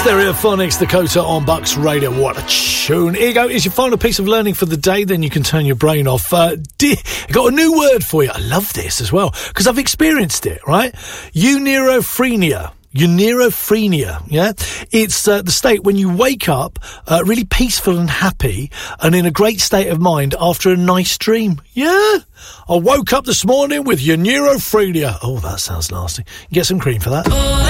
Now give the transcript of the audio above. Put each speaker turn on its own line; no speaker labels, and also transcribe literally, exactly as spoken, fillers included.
Stereophonics, Dakota on Bucks Radio. What a tune. Here you go. It's your final piece of learning for the day. Then you can turn your brain off. Uh, di- I got a new word for you. I love this as well because I've experienced it, right? Eunerophrenia. Eunerophrenia, yeah? It's uh, the state when you wake up uh, really peaceful and happy and in a great state of mind after a nice dream. Yeah? I woke up this morning with eunerophrenia. Oh, that sounds nasty. Get some cream for that.